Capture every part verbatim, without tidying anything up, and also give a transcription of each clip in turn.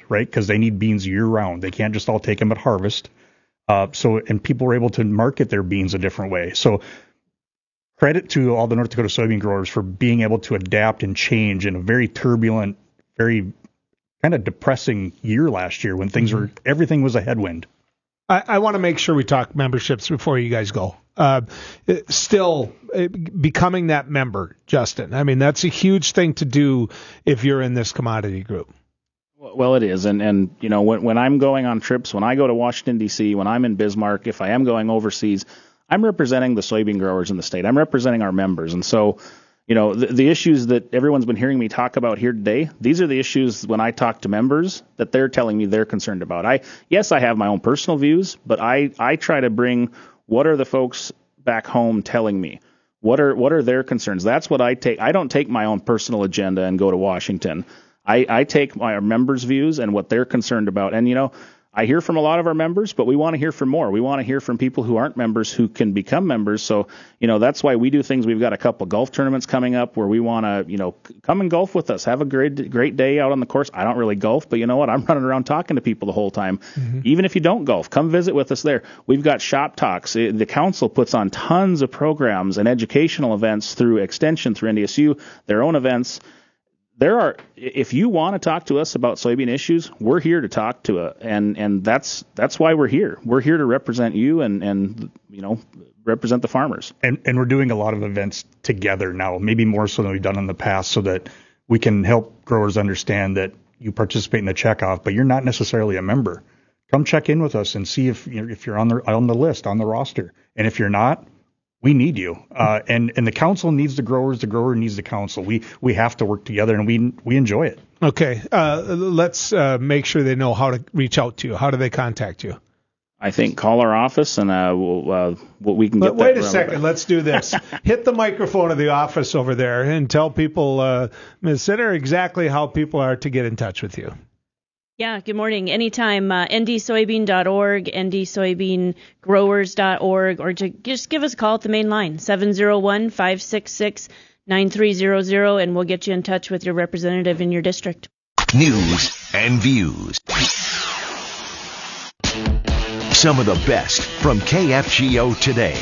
right? Because they need beans year round. They can't just all take them at harvest. Uh, so, and people were able to market their beans a different way. So credit to all the North Dakota soybean growers for being able to adapt and change in a very turbulent, very kind of depressing year last year when things mm-hmm. were, everything was a headwind. I, I want to make sure we talk memberships before you guys go. Uh, still uh, becoming that member, Justin. I mean, that's a huge thing to do if you're in this commodity group. Well, it is. And, and you know, when, when I'm going on trips, when I go to Washington, D C, when I'm in Bismarck, if I am going overseas, I'm representing the soybean growers in the state. I'm representing our members. And so, you know, the, the issues that everyone's been hearing me talk about here today, these are the issues when I talk to members that they're telling me they're concerned about. I Yes, I have my own personal views, but I, I try to bring what are the folks back home telling me. What are what are their concerns? That's what I take. I don't take my own personal agenda and go to Washington. I, I take my members' views and what they're concerned about. And, you know, I hear from a lot of our members, but we want to hear from more. We want to hear from people who aren't members who can become members. So, you know, that's why we do things. We've got a couple golf tournaments coming up where we want to, you know, come and golf with us. Have a great great day out on the course. I don't really golf, but you know what? I'm running around talking to people the whole time. Mm-hmm. Even if you don't golf, come visit with us there. We've got shop talks. The council puts on tons of programs and educational events through Extension, through N D S U, their own events. There are, if you want to talk to us about soybean issues, we're here to talk to it, and and that's that's why we're here. We're here to represent you and and you know represent the farmers. And and we're doing a lot of events together now, maybe more so than we've done in the past, so that we can help growers understand that you participate in the checkoff, but you're not necessarily a member. Come check in with us and see if you're if you're on the on the list, on the roster, and if you're not, we need you, uh, and and the council needs the growers. The grower needs the council. We we have to work together, and we we enjoy it. Okay, uh, let's uh, make sure they know how to reach out to you. How do they contact you? I think call our office, and uh, we'll, uh, we can get. But wait that a second. Back. Let's do this. Hit the microphone of the office over there and tell people, uh, Miz Sinner, exactly how people are to get in touch with you. Yeah, good morning. Anytime, uh, N D soybean dot org, N D soybean growers dot org, or to just give us a call at the main line, seven oh one, five six six, nine three zero zero, and we'll get you in touch with your representative in your district. News and views. Some of the best from K F G O today.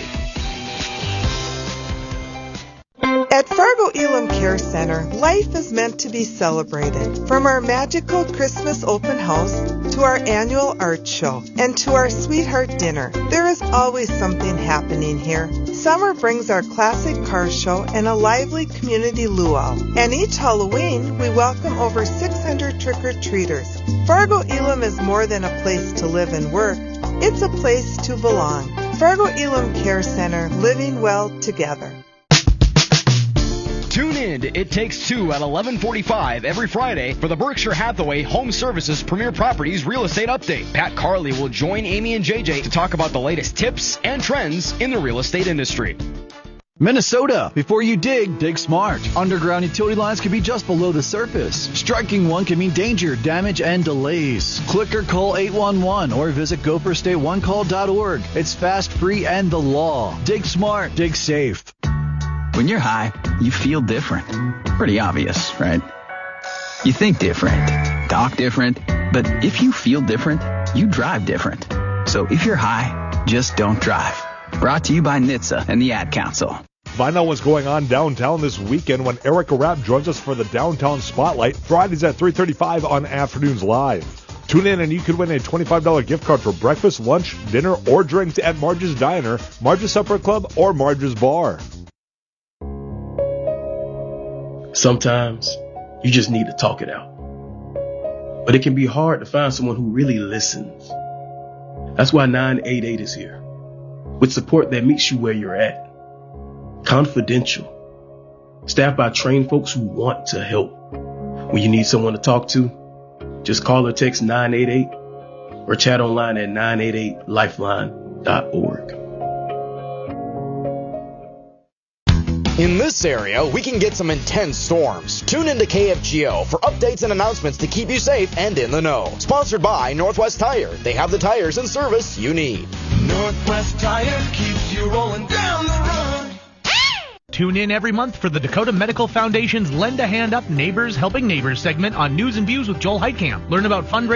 At Fargo-Elam Care Center, life is meant to be celebrated. From our magical Christmas open house to our annual art show and to our sweetheart dinner, there is always something happening here. Summer brings our classic car show and a lively community luau. And each Halloween, we welcome over six hundred trick-or-treaters. Fargo-Elam is more than a place to live and work. It's a place to belong. Fargo-Elam Care Center, living well together. Tune in to It Takes Two at eleven forty-five every Friday for the Berkshire Hathaway Home Services Premier Properties Real Estate Update. Pat Carley will join Amy and J J to talk about the latest tips and trends in the real estate industry. Minnesota, before you dig, dig smart. Underground utility lines can be just below the surface. Striking one can mean danger, damage, and delays. Click or call eight one one or visit go for stay one call dot org. It's fast, free, and the law. Dig smart, dig safe. When you're high, you feel different. Pretty obvious, right? You think different, talk different, but if you feel different, you drive different. So if you're high, just don't drive. Brought to you by N H T S A and the Ad Council. Find out what's going on downtown this weekend when Erica Rapp joins us for the Downtown Spotlight, Fridays at three thirty-five on Afternoons Live. Tune in and you could win a twenty-five dollars gift card for breakfast, lunch, dinner, or drinks at Marge's Diner, Marge's Supper Club, or Marge's Bar. Sometimes you just need to talk it out. But it can be hard to find someone who really listens. That's why nine eight eight is here, with support that meets you where you're at. Confidential. Staffed by trained folks who want to help. When you need someone to talk to, just call or text nine eight eight or chat online at nine eight eight lifeline dot org. In this area, we can get some intense storms. Tune into K F G O for updates and announcements to keep you safe and in the know. Sponsored by Northwest Tire. They have the tires and service you need. Northwest Tire keeps you rolling down the road. Tune in every month for the Dakota Medical Foundation's Lend a Hand Up Neighbors Helping Neighbors segment on News and Views with Joel Heitkamp. Learn about fundraising